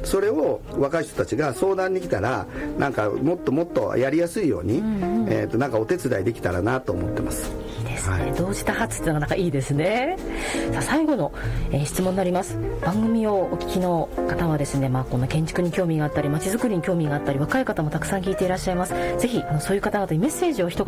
それを若い人たちが相談に来たらなんかもっともっとやりやすいように、なんかお手伝いできたらなと思ってます。 いいですね、同時多発っていうのがなんかいいですね。さあ最後の、質問になります。番組をお聞きの方はですね、この建築に興味があったり街づくりに興味があったり若い方もたくさん聞いていらっしゃいます。ぜひそういう方々にメッセージを一言